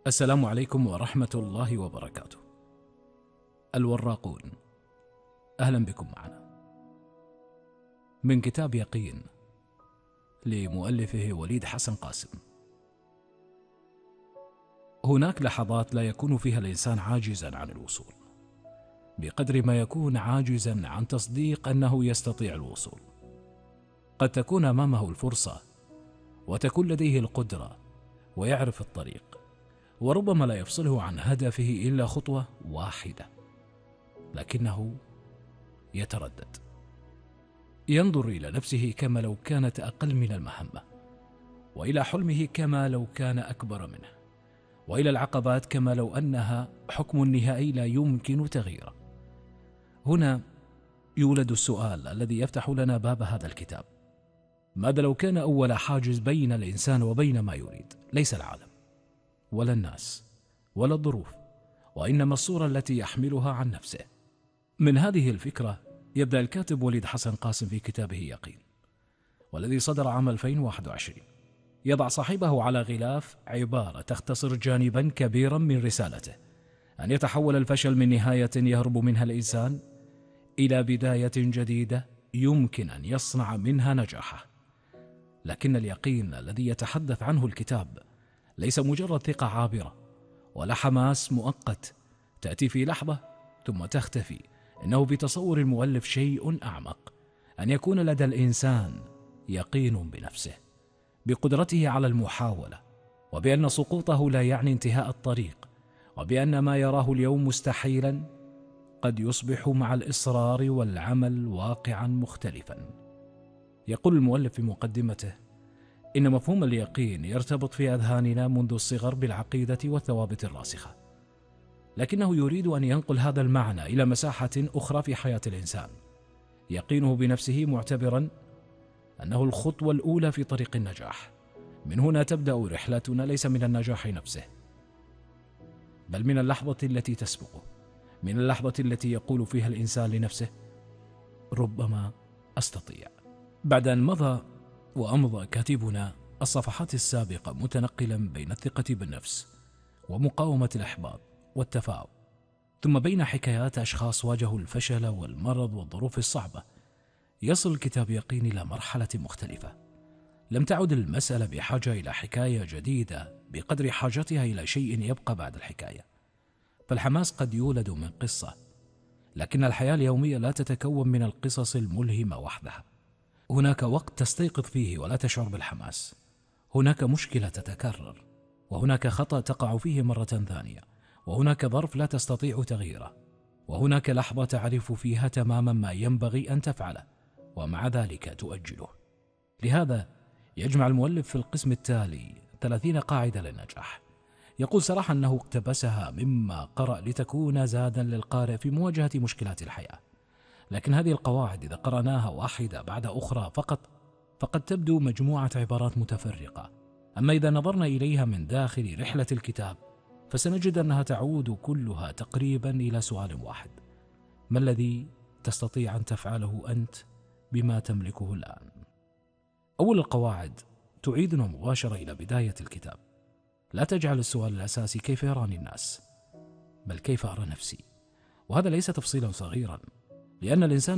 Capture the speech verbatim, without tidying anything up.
السلام عليكم ورحمة الله وبركاته. الوراقون، أهلا بكم معنا. من كتاب يقين لمؤلفه وليد حسن قاسم. هناك لحظات لا يكون فيها الإنسان عاجزا عن الوصول، بقدر ما يكون عاجزا عن تصديق أنه يستطيع الوصول. قد تكون أمامه الفرصة وتكون لديه القدرة ويعرف الطريق، وربما لا يفصله عن هدفه إلا خطوة واحدة، لكنه يتردد، ينظر إلى نفسه كما لو كانت أقل من المهمة، وإلى حلمه كما لو كان أكبر منه، وإلى العقبات كما لو أنها حكم نهائي لا يمكن تغييره. هنا يولد السؤال الذي يفتح لنا باب هذا الكتاب: ماذا لو كان أول حاجز بين الإنسان وبين ما يريد ليس العالم ولا الناس ولا الظروف، وإنما الصورة التي يحملها عن نفسه؟ من هذه الفكرة يبدأ الكاتب وليد حسن قاسم في كتابه يقين، والذي صدر عام ألفين وواحد وعشرين، يضع صاحبه على غلاف عبارة تختصر جانبا كبيرا من رسالته: أن يتحول الفشل من نهاية يهرب منها الإنسان إلى بداية جديدة يمكن أن يصنع منها نجاحه. لكن اليقين الذي يتحدث عنه الكتاب ليس مجرد ثقة عابرة ولا حماس مؤقت تأتي في لحظة ثم تختفي. إنه بتصور المؤلف شيء أعمق: أن يكون لدى الإنسان يقين بنفسه، بقدرته على المحاولة، وبأن سقوطه لا يعني انتهاء الطريق، وبأن ما يراه اليوم مستحيلا قد يصبح مع الإصرار والعمل واقعا مختلفا. يقول المؤلف في مقدمته إن مفهوم اليقين يرتبط في أذهاننا منذ الصغر بالعقيدة والثوابت الراسخة، لكنه يريد أن ينقل هذا المعنى إلى مساحة أخرى في حياة الإنسان: يقينه بنفسه، معتبرا أنه الخطوة الأولى في طريق النجاح. من هنا تبدأ رحلتنا، ليس من النجاح نفسه، بل من اللحظة التي تسبقه، من اللحظة التي يقول فيها الإنسان لنفسه: ربما أستطيع. بعد أن مضى وأمضى كاتبنا الصفحات السابقة متنقلا بين الثقة بالنفس ومقاومة الإحباط والتفاؤل، ثم بين حكايات أشخاص واجهوا الفشل والمرض والظروف الصعبة، يصل كتاب يقين إلى مرحلة مختلفة. لم تعد المسألة بحاجة إلى حكاية جديدة بقدر حاجتها إلى شيء يبقى بعد الحكاية. فالحماس قد يولد من قصة، لكن الحياة اليومية لا تتكون من القصص الملهمة وحدها. هناك وقت تستيقظ فيه ولا تشعر بالحماس، هناك مشكلة تتكرر، وهناك خطأ تقع فيه مرة ثانية، وهناك ظرف لا تستطيع تغييره، وهناك لحظة تعرف فيها تماما ما ينبغي أن تفعله ومع ذلك تؤجله. لهذا يجمع المؤلف في القسم التالي ثلاثين قاعدة للنجاح. يقول صراحة أنه اقتبسها مما قرأ لتكون زادا للقارئ في مواجهة مشكلات الحياة، لكن هذه القواعد إذا قرأناها واحدة بعد أخرى فقط فقد تبدو مجموعة عبارات متفرقة، أما إذا نظرنا إليها من داخل رحلة الكتاب فسنجد أنها تعود كلها تقريبا إلى سؤال واحد: ما الذي تستطيع أن تفعله أنت بما تملكه الآن؟ أول القواعد تعيدنا مباشرة إلى بداية الكتاب: لا تجعل السؤال الأساسي كيف يراني الناس، بل كيف أرى نفسي. وهذا ليس تفصيلا صغيرا، لأن الإنسان